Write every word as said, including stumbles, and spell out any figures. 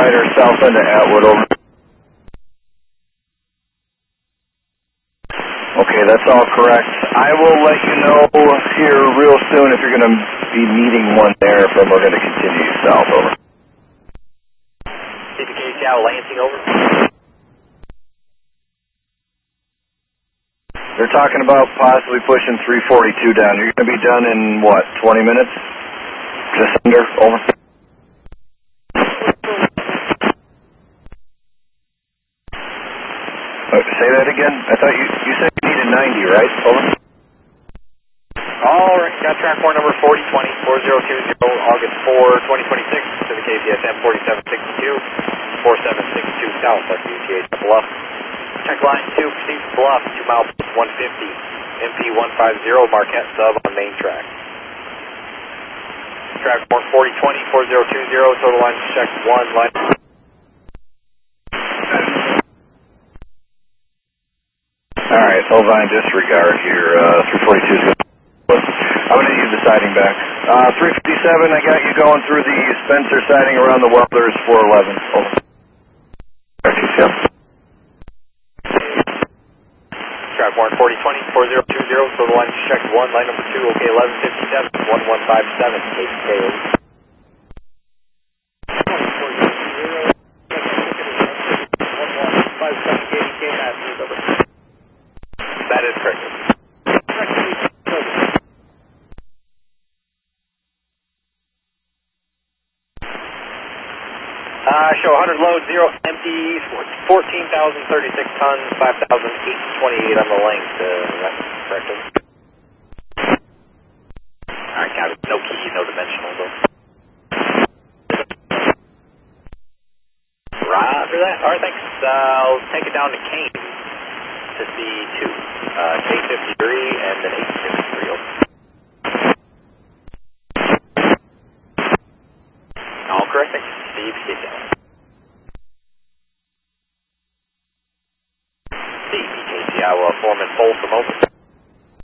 Rider, south end of Atwood, over. Okay, that's all correct. I will let you know here real soon if you're going to be meeting one there, if we're going to continue south, over. C P K Seattle, Lansing, over. They're talking about possibly pushing three forty-two down. You're going to be done in, what, twenty minutes? Just under, over. Uh, say that again? I thought you, you said you needed ninety, right? Over. All right, got track more number forty twenty, four zero two zero, August fourth, twenty twenty-six, to the K P S M forty-seven sixty-two, forty-seven sixty-two south, that's U T H Bluff. Check line two, proceed to Bluff, two miles, one fifty, M P one fifty, Marquette sub on main track. Track more forty twenty, four zero two zero, total line check one, line. Alright, Ovine disregard here, uh, three forty-two is good. I'm going to need the siding back. Uh, three fifty-seven, I got you going through the Spencer siding around the Welders, four eleven. Over. Yep. Track one, forty twenty, four zero two zero, total line check one, line number two, OK, eleven fifty-seven, one one five seven, K P K. That is correct. Uh, show one hundred load, zero empty, fourteen thousand thirty-six tons, five thousand eight hundred twenty-eight on the length. Uh, that's correct. Alright, got it. No key, no dimensional though. Roger that. Alright, thanks. Uh, I'll take it down to Kane to C two. Uh, K fifty-three and then H fifty-three. All correct, thanks. Steve, get down. C P K C, Iowa, Foreman, Folsom, over.